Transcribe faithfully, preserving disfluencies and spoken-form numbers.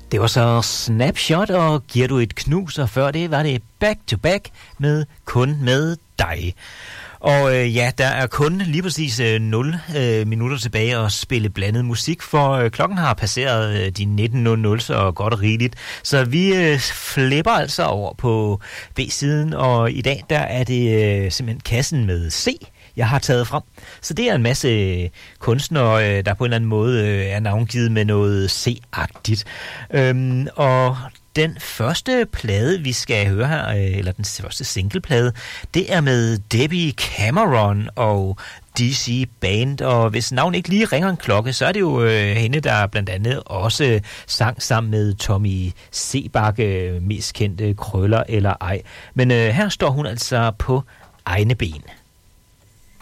Det var så Snapshot, og giver du et knus, og før det var det Back to Back med Kun med dig. Og øh, ja, der er kun lige præcis øh, nul øh, minutter tilbage at spille blandet musik, for øh, klokken har passeret øh, de nitten nul nul, så godt og rigeligt. Så vi øh, flipper altså over på B-siden, og i dag der er det øh, simpelthen kassen med C, jeg har taget frem. Så det er en masse kunstnere, øh, der på en eller anden måde øh, er navngivet med noget C-agtigt. Øhm, og den første plade, vi skal høre her, eller den første singleplade, det er med Debbie Cameron og D C Band, og hvis navn ikke lige ringer en klokke, så er det jo øh, hende, der blandt andet også sang sammen med Tommy Sebakke, mest kendte Krøller eller ej. Men øh, her står hun altså på egne ben.